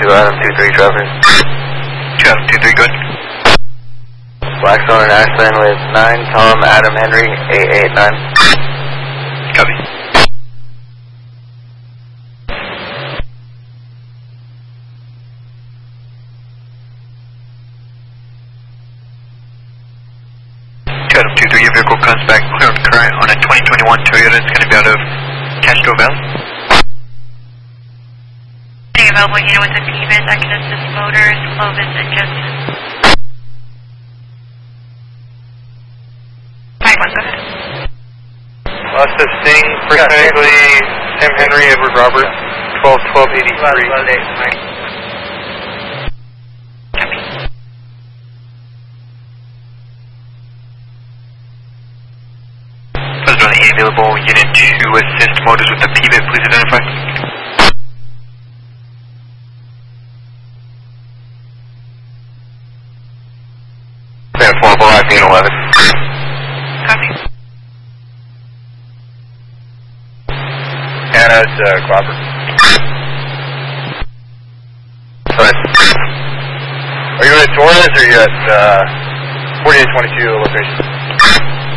Adam 23 traffic. 2 Adam 23, good. Blackstone and Ashland with 9, Tom, Adam, Henry, 889. Copy. Adam 23, your vehicle comes back clear on current on a 2021 Toyota. It's going to be out of Castro Valley. Available unit with the PVIS, Exodus Motors, Clovis, and Justin. 5-1, go ahead. Lasta Singh, First Bagley, Sam Henry, Edward Robert, 12-12-83. Presently available unit 2 assist motors with the PVIS, please identify. Van 4 Black, 11. Copy. Hannah's Cropper. Sorry. Are you at Torres or are you at 4822 location?